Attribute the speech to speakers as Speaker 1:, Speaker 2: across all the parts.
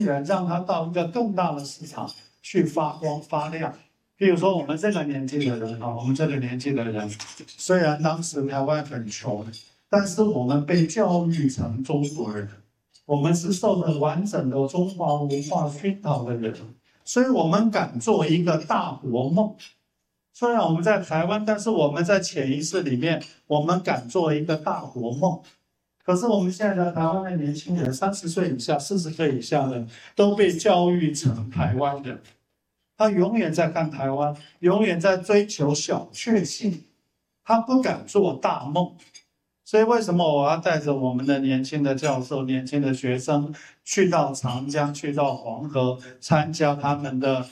Speaker 1: 人让他到一个更大的市场去发光发亮。比如说我们这个年纪的人啊，我们这个年纪的人，虽然当时台湾很穷，但是我们被教育成中国人，我们是受着完整的中华文化熏陶的人，所以我们敢做一个大国梦。虽然我们在台湾，但是我们在潜意识里面，我们敢做一个大国梦。可是我们现在的台湾的年轻人，30岁以下、40岁以下的，都被教育成台湾人。他永远在看台湾，永远在追求小确幸，他不敢做大梦。所以为什么我要带着我们的年轻的教授、年轻的学生去到长江、去到黄河，参加他们的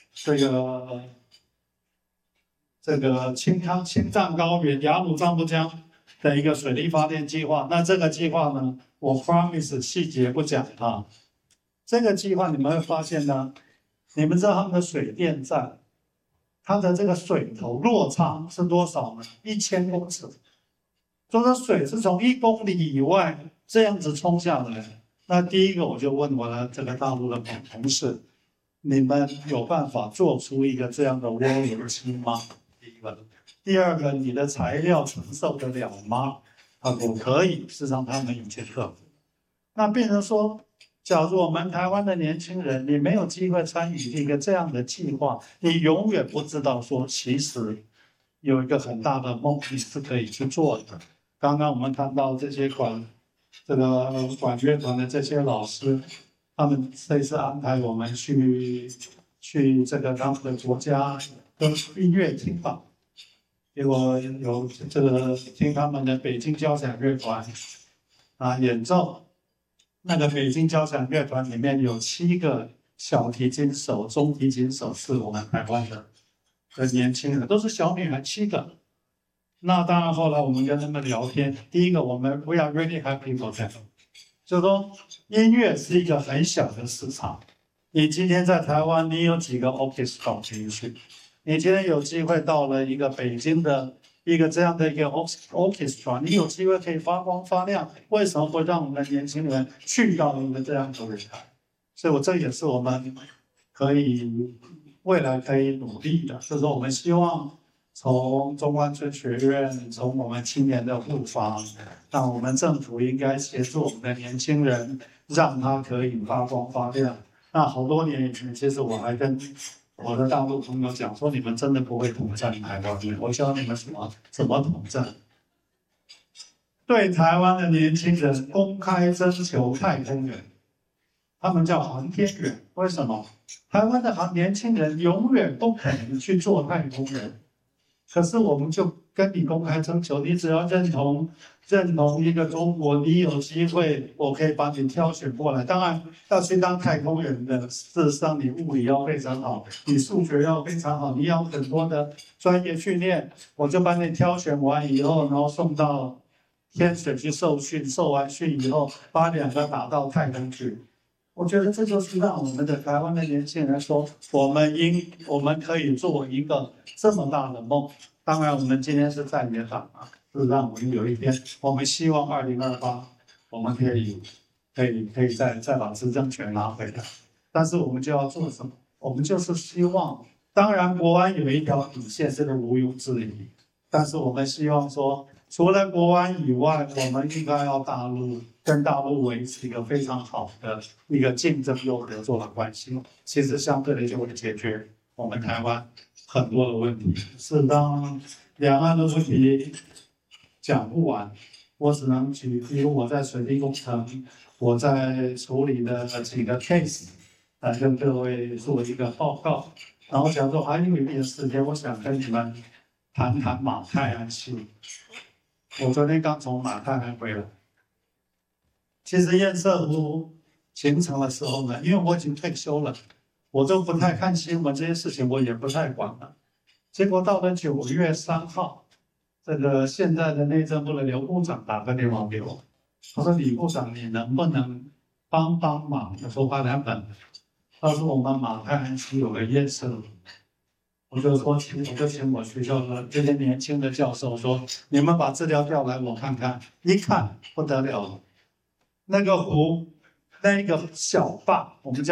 Speaker 1: 这个青藏高原、雅鲁藏布江的一个水力发电计划？那这个计划呢，我 promise 细节不讲啊。这个计划你们会发现呢，你们知道他们的水电站，它的这个水头落差是多少呢？1000公尺。就是水是从1公里以外这样子冲下来。那第一个我就问我的这个大陆的同事，你们有办法做出一个这样的涡轮机吗？第一个。第二个，你的材料承受得了吗？我可以，事实上他们已经克服。那变成说，假如我们台湾的年轻人，你没有机会参与一个这样的计划，你永远不知道说，其实有一个很大的梦你是可以去做的。刚刚我们看到这些管乐团的这些老师，他们这次安排我们去这个他们的国家的音乐厅吧，结果有这个听他们的北京交响乐团演奏。那个北京交响乐团里面有7个小提琴手、中提琴手是我们台湾的年轻人，都是小女孩7个。那当然，后来我们跟他们聊天，第一个我们 we are really happy for them， 就是说音乐是一个很小的市场。你今天在台湾，你有几个 orchestra 可以去？你今天有机会到了一个北京的一个这样的一个 orchestra， 你有机会可以发光发亮。为什么会让我们的年轻人去到一个这样的舞台？所以这也是我们未来可以努力的，就是我们希望从中关村学院，从我们青年的护法，那我们政府应该协助我们的年轻人，让他可以发光发亮。那好多年以前，其实我还跟我的大陆朋友讲说，你们真的不会统战台湾，我教你们怎么统战。对台湾的年轻人公开征求太空人，他们叫航天员。为什么？台湾的年轻人永远不可能去做太空人。可是我们就跟你公开征求，你只要认同一个中国，你有机会，我可以把你挑选过来。当然要去当太空人的，事实上你物理要非常好，你数学要非常好，你要很多的专业训练。我就把你挑选完以后，然后送到天水去受训，受完训以后，把2个打到太空去。我觉得这就是让我们的台湾的年轻人说，我们可以做一个这么大的梦。当然，我们今天是在野党啊，是让我们有一天，我们希望2028，我们可以再把执政权拿回来。但是我们就要做什么？我们就是希望，当然国安有一条底线，这个毋庸置疑。但是我们希望说，除了国安以外，我们应该要跟大陆维持一个非常好的一个竞争又合作的关系，其实相对的就会解决我们台湾很多的问题。是当两岸的问题讲不完，我只能举，比如我在水利工程，我在处理的几个 case， 来跟各位做一个报告。然后假如说还有一点时间，我想跟你们谈谈马太安系。我昨天刚从马太安回来。其实堰塞湖形成的时候呢，因为我已经退休了，我都不太看新闻，这些事情我也不太管了。结果到了9月3号，这个现在的内政部的刘部长打个电话给我，他说：“李部长，你能不能帮忙？”我说：“2本。”他说：“我们马太安区有个堰塞湖。”我就请我学校的这些年轻的教授说：“你们把资料调来我看看。”一看不得了了，那个湖，那个小坝，我们叫